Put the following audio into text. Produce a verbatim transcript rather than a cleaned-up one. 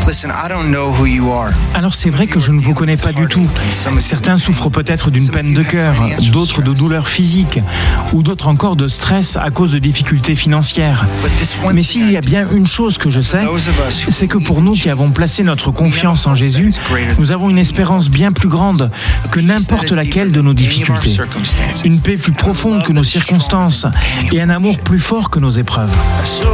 Alors c'est vrai que je ne vous connais pas du tout. Certains souffrent peut-être d'une peine de cœur, d'autres de douleurs physiques, ou d'autres encore de stress à cause de difficultés financières. Mais s'il y a bien une chose que je sais, c'est que pour nous qui avons placé notre confiance en Jésus, nous avons une espérance bien plus grande que n'importe laquelle de nos difficultés. Une paix plus profonde que nos circonstances et un amour plus fort que nos épreuves.